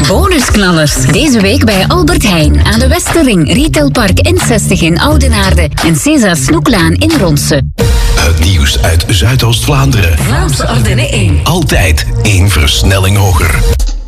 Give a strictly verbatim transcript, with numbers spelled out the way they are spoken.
Bonusknallers. Deze week bij Albert Heijn aan de Westerring, Retailpark N zestig in Oudenaarde en Cesa Snoeklaan in Ronse. Het nieuws uit Zuidoost-Vlaanderen. Vlaamse Ardennen één. Altijd één versnelling hoger.